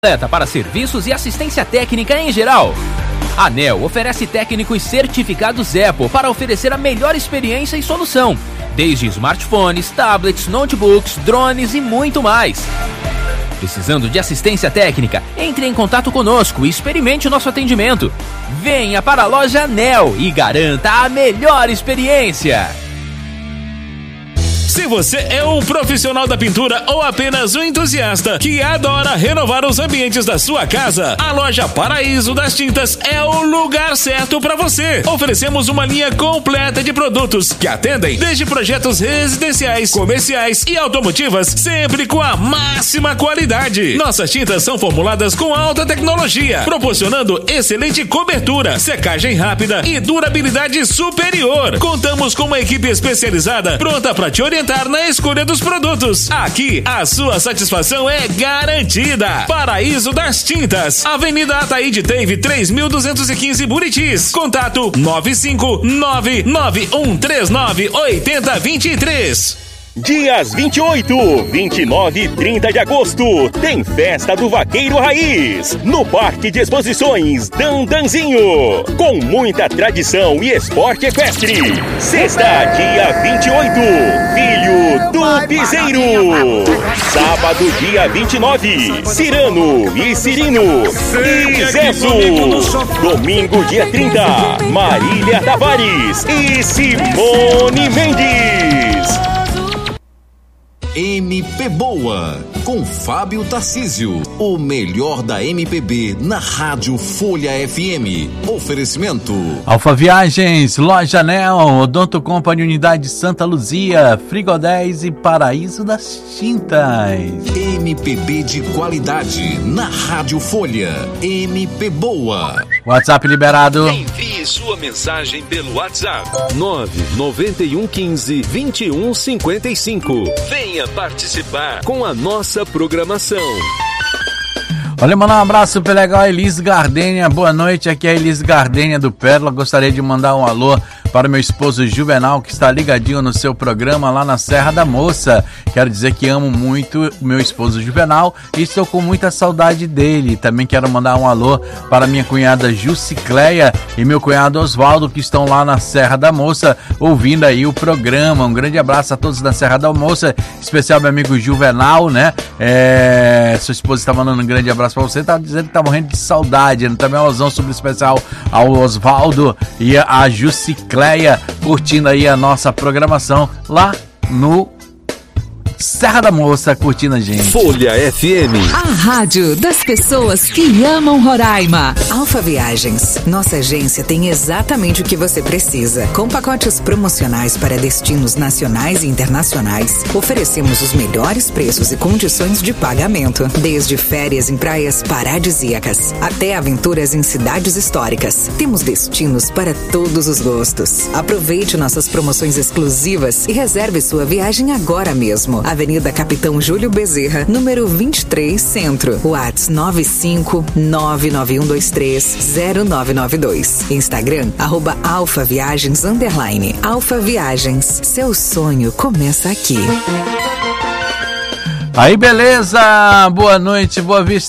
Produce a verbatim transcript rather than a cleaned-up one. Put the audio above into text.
para serviços e assistência técnica em geral. A ANEEL oferece técnicos certificados Apple para oferecer a melhor experiência e solução, desde smartphones, tablets, notebooks, drones e muito mais. Precisando de assistência técnica? Entre em contato conosco e experimente o nosso atendimento. Venha para a loja ANEEL e garanta a melhor experiência. Se você é um profissional da pintura ou apenas um entusiasta que adora renovar os ambientes da sua casa, a loja Paraíso das Tintas é o lugar certo para você. Oferecemos uma linha completa de produtos que atendem desde projetos residenciais, comerciais e automotivas, sempre com a máxima qualidade. Nossas tintas são formuladas com alta tecnologia, proporcionando excelente cobertura, secagem rápida e durabilidade superior. Contamos com uma equipe especializada pronta para te orientar na escolha dos produtos. Aqui, a sua satisfação é garantida. Paraíso das Tintas, Avenida Ataíde Teve três mil duzentos e quinze, Buritis. Contato nove cinco nove nove um três nove oito zero dois três. Dias vinte e oito, vinte e nove e trinta de agosto, tem Festa do Vaqueiro Raiz, no Parque de Exposições Dandanzinho, com muita tradição e esporte equestre. Sexta, dia vinte e oito, Filho do Piseiro. Sábado, dia vinte e nove, Cirano e Cirino e Zezo. Domingo, dia trinta, Marília Tavares e Simone Mendes. M P Boa, com Fábio Tarcísio. O melhor da M P B na Rádio Folha F M. Oferecimento: Alfa Viagens, Loja ANEEL, Odonto Company Unidade Santa Luzia, Frigodez e Paraíso das Tintas. M P B de qualidade na Rádio Folha. M P Boa. WhatsApp liberado. Envie sua mensagem pelo WhatsApp nove nove um um cinco dois um cinco cinco. Venha participar com a nossa programação. Olha, mandar um abraço pro legal Elis Gardênia. Boa noite, aqui é a Elis Gardênia do Pérola. Gostaria de mandar um alô para meu esposo Juvenal, que está ligadinho no seu programa lá na Serra da Moça. Quero dizer que amo muito o meu esposo Juvenal e estou com muita saudade dele. Também quero mandar um alô para minha cunhada Jucicleia e meu cunhado Osvaldo, que estão lá na Serra da Moça ouvindo aí o programa. Um grande abraço a todos da Serra da Moça, especial meu amigo Juvenal, né? É... Sua esposa está mandando um grande abraço para você, tá dizendo que tá morrendo de saudade, né? Também uma alusão super especial ao Osvaldo e a Jucicleia, curtindo aí a nossa programação lá no Serra da Moça, curtindo a gente. Folha F M, a rádio das pessoas que amam Roraima. Alfa Viagens, nossa agência tem exatamente o que você precisa. Com pacotes promocionais para destinos nacionais e internacionais, oferecemos os melhores preços e condições de pagamento, desde férias em praias paradisíacas até aventuras em cidades históricas. Temos destinos para todos os gostos. Aproveite nossas promoções exclusivas e reserve sua viagem agora mesmo. Avenida Capitão Júlio Bezerra, número vinte e três, Centro. WhatsApp nove cinco nove nove um dois três zero nove nove dois. Instagram, arroba Alfa Viagens, underline. Alfa Viagens, seu sonho começa aqui. Aí, beleza? Boa noite, Boa Vista.